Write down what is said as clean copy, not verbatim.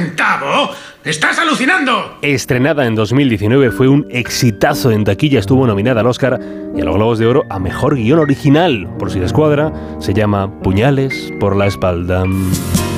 centavo? ¡Estás alucinando! Estrenada en 2019, fue un exitazo en taquilla, estuvo nominada al Oscar y a los Globos de Oro a Mejor Guión Original. Por si les cuadra, se llama Puñales por la espalda.